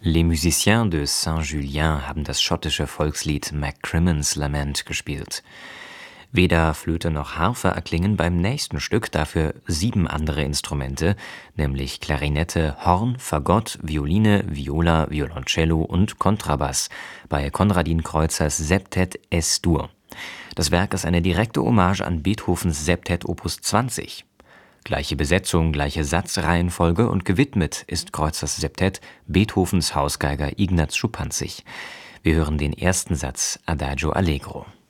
Les Musiciens de Saint-Julien haben das schottische Volkslied MacCrimmon's Lament gespielt. Weder Flöte noch Harfe erklingen beim nächsten Stück, dafür 7 andere Instrumente, nämlich Klarinette, Horn, Fagott, Violine, Viola, Violoncello und Kontrabass bei Konradin Kreuzers Septett Es-Dur. Das Werk ist eine direkte Hommage an Beethovens Septett Opus 20. Gleiche Besetzung, gleiche Satzreihenfolge und gewidmet ist Kreuzers Septett Beethovens Hausgeiger Ignaz Schuppanzig. Wir hören den ersten Satz Adagio Allegro.